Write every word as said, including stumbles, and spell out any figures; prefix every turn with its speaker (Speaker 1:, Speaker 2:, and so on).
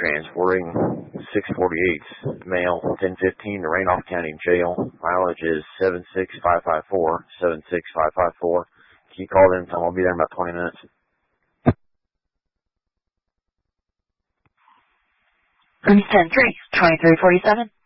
Speaker 1: transporting six forty-eights, male, ten fifteen to Randolph County Jail. Mileage is seven six five five four, seven six five five four. Can you call them? Tell them I'll be there in about twenty minutes.
Speaker 2: ten three, twenty-three forty-seven.